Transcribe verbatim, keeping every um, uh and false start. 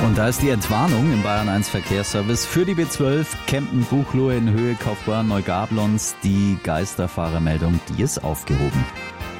Und da ist die Entwarnung im Bayern eins Verkehrsservice für die B zwölf Kempten Buchloe in Höhe Kaufbeuren Neugablons. Die Geisterfahrermeldung, die ist aufgehoben.